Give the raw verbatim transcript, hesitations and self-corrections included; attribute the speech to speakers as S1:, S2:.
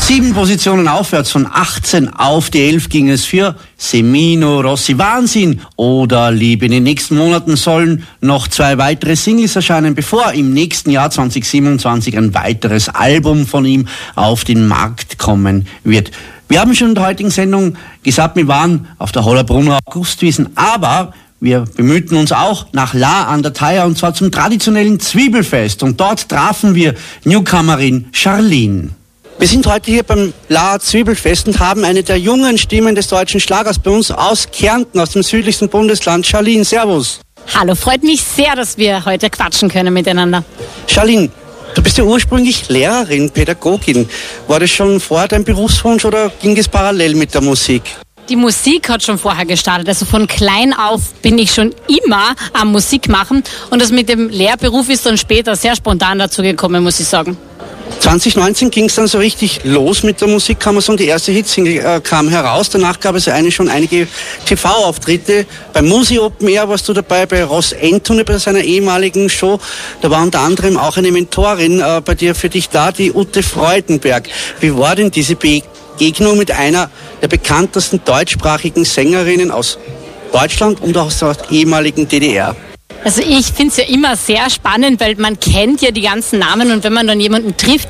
S1: Sieben Positionen aufwärts, von achtzehn auf die elf ging es für Semino Rossi, Wahnsinn oder Liebe. In den nächsten Monaten sollen noch zwei weitere Singles erscheinen, bevor im nächsten Jahr zwanzig siebenundzwanzig ein weiteres Album von ihm auf den Markt kommen wird. Wir haben schon in der heutigen Sendung gesagt, wir waren auf der Hollabrunner Augustwiesen, aber wir bemühten uns auch nach La an der Thaya, und zwar zum traditionellen Zwiebelfest. Und dort trafen wir Newcomerin Charlene. Wir sind heute hier beim La Zwiebelfest und haben eine der jungen Stimmen des deutschen Schlagers bei uns aus Kärnten, aus dem südlichsten Bundesland. Charlene, servus.
S2: Hallo, freut mich sehr, dass wir heute quatschen können miteinander.
S1: Charlene, du bist ja ursprünglich Lehrerin, Pädagogin. War das schon vorher dein Berufswunsch oder ging es parallel mit der Musik?
S2: Die Musik hat schon vorher gestartet, also von klein auf bin ich schon immer am Musik machen, und das mit dem Lehrberuf ist dann später sehr spontan dazu gekommen, muss ich sagen.
S1: zwanzig neunzehn ging es dann so richtig los mit der Musik, kann man sagen. Die erste Hitsingle äh, kam heraus. Danach gab es ja eine, schon einige T V-Auftritte. Beim Musi Open Air warst du dabei, bei Ross Anthony bei seiner ehemaligen Show. Da war unter anderem auch eine Mentorin äh, bei dir, für dich da, die Ute Freudenberg. Wie war denn diese Begegnung mit einer der bekanntesten deutschsprachigen Sängerinnen aus Deutschland und auch aus der ehemaligen D D R?
S2: Also ich finde es ja immer sehr spannend, weil man kennt ja die ganzen Namen, und wenn man dann jemanden trifft,